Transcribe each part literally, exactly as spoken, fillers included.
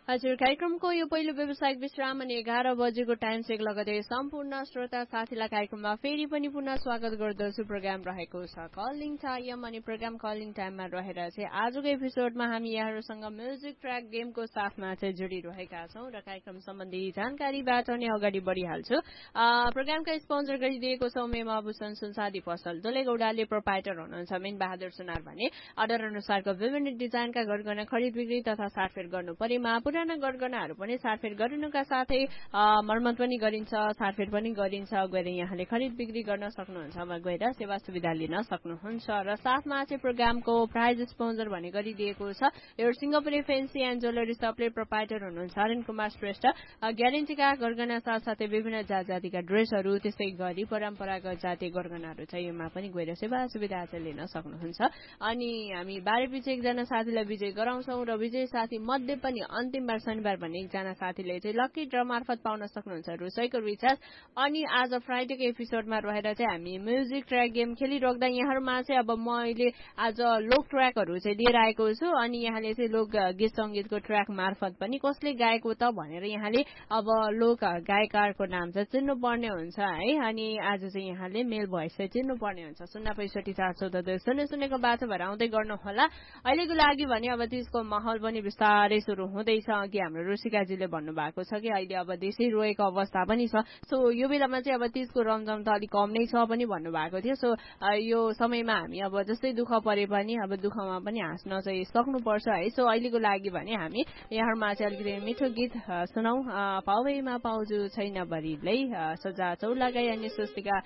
हजुर कार्यक्रमको यो पहिलो व्यावसायिक विश्राम अनि एघार बजेको टाइम चेक लगतै सम्पूर्ण श्रोता साथीलाई कार्यक्रममा फेरि पनि पुनः स्वागत गर्दछु। प्रोग्राम रहेको छ कलिङ टाइम अनि प्रोग्राम कलिङ टाइममा रहेर चाहिँ आजको एपिसोडमा हामी यहाँहरूसँग म्युजिक ट्र्याक गेमको साथमा चाहिँ जोडिरहेका छौँ र कार्यक्रम सम्बन्धी जानकारीबाट नै अगाडि बढिहाल्छु। प्रोग्रामका स्पोन्सर गरिदिएको छ उमेम आभूषण सुनसादी पसल दोलेगौडाले प्रोपाइटर हुनुहुन्छ मेन बहादुर सुनार भने अर्डर अनुसारको विभिन्न डिजाइनका गरगहना खरिद बिक्री तथा साटफेर गर्नु परेमा पुराना गरगहनाहरू पनि साटफेर गर्नुका साथै मर्मत पनि गरिन्छ, साटफेर पनि गरिन्छ। गएर यहाँले खरिद बिक्री गर्न सक्नुहुन्छ, गएर सेवा सुविधा लिन सक्नुहुन्छ। र साथमा चाहिँ प्रोग्रामको प्राइज स्पोन्सर भने गरिदिएको छ यो Singapore fancy and jewellery सपले proprietor हुनुहुन्छ अरुण कुमार श्रेष्ठ। ग्यारेन्टीका गरगहना साथसाथै विभिन्न जात जातिका ड्रेसहरू त्यसै गरी परम्परागत जातीय गरगहनाहरू चाहिँ योमा पनि गएर सेवा सुविधा चाहिँ लिन सक्नुहुन्छ। अनि हामी बाह्र पछि एकजना साथीलाई विजय गराउँछौँ र विजय साथी मध्ये पनि अन्तिम बार शनिबार भन्ने एकजना साथीले चाहिँ लकी ड्र मार्फत पाउन सक्नुहुन्छ रुसैको रिचार्ज। अनि आज फ्राइडेको एपिसोडमा रहेर चाहिँ हामी म्युजिक ट्र्याक गेम खेलिराख्दा यहाँहरूमा चाहिँ अब मैले आज लोक ट्र्याकहरू चाहिँ लिएर आएको छु अनि यहाँले चाहिँ लोक गीत सङ्गीतको ट्र्याक मार्फत पनि कसले गाएको त भनेर यहाँले अब लोक गायककारको नाम चाहिँ चिन्नुपर्ने हुन्छ है। अनि आज चाहिँ यहाँले मेल भोइस चाहिँ चिन्नुपर्ने हुन्छ। शून्य पैसठी चार चौध दुई शून्य शून्यको बाटो भएर आउँदै गर्नुहोला। अहिलेको लागि भने अब त्यसको माहौल पनि बिस्तारै सुरु हुँदैछ। अघि हाम्रो रुसिकाजीले भन्नुभएको छ कि अहिले अब देशै रोएको अवस्था पनि छ। सो यो बेलामा चाहिँ अब त्यसको रमझम त अलिक कम नै छ पनि भन्नुभएको थियो। सो यो समयमा हामी अब जस्तै दुःख परे पनि अब दुःखमा पनि हाँस्न चाहिँ सक्नुपर्छ है। सो अहिलेको लागि भने हामी यहाँमा चाहिँ अलिकति मिठो गीत सुनौ। पाउैमा पाउजु छैन बरिलै सजा चौलागाई अनि स्वस्तिका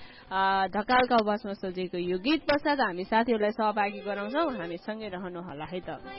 ढकालका आवाजमा सजेको यो गीत पश्चात हामी साथीहरूलाई सहभागी गराउँछौ। हामी सँगै रहनु होला है त।